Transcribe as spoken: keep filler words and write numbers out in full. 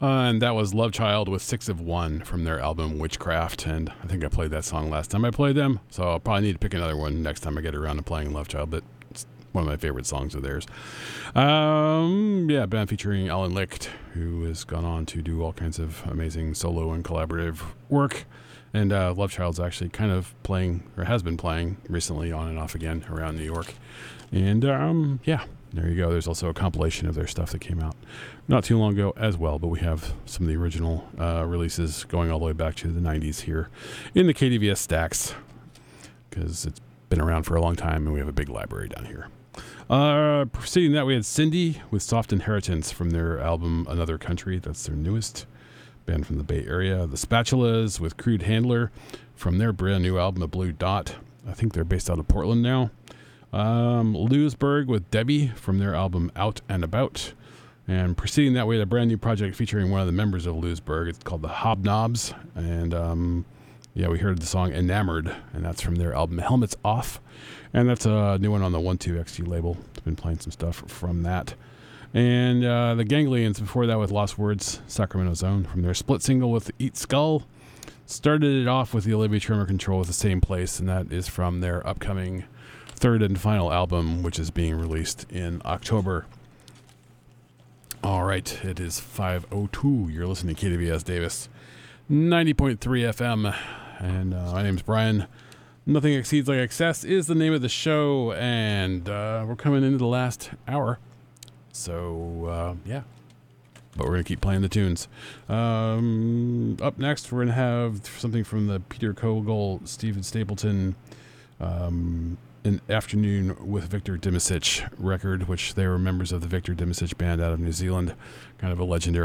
Uh, and that was Love Child with Six of One from their album Witchcraft. And I think I played that song last time I played them. So I'll probably need to pick another one next time I get around to playing Love Child. But it's one of my favorite songs of theirs. Um, yeah, band featuring Alan Licht, who has gone on to do all kinds of amazing solo and collaborative work. And uh, Love Child's actually kind of playing, or has been playing recently on and off again around New York. And um, yeah, there you go. There's also a compilation of their stuff that came out not too long ago as well, but we have some of the original uh, releases going all the way back to the nineties here in the K D V S stacks, because it's been around for a long time and we have a big library down here. Uh, preceding that, we had Cindy with Soft Inheritance from their album Another Country. That's their newest band from the Bay Area. The Spatulas with Crude Handler from their brand new album, A Blue Dot. I think they're based out of Portland now. Um, Lewisburg with Debbie from their album Out and About. And preceding that, we had a brand new project featuring one of the members of Lewisburg. It's called the Hobnobs. And um, yeah, we heard the song Enamored, and that's from their album Helmets Off. And that's a new one on the one two X T label. I've been playing some stuff from that. And uh, the Ganglions before that with Lost Words, Sacramento Zone from their split single with Eat Skull. Started it off with the Olivia Tremor Control with The Same Place, and that is from their upcoming third and final album, which is being released in October. All right, it is five oh two. You're listening to K D V S Davis, ninety point three F M. And uh, my name's Brian. Nothing Exceeds Like Excess is the name of the show, and uh, we're coming into the last hour. So, uh, yeah. But we're going to keep playing the tunes. Um, up next, we're going to have something from the Peter Kogel, Stephen Stapleton, um, An Afternoon with Victor Dimisic record, which they were members of the Victor Dimisic band out of New Zealand. Kind of a legendary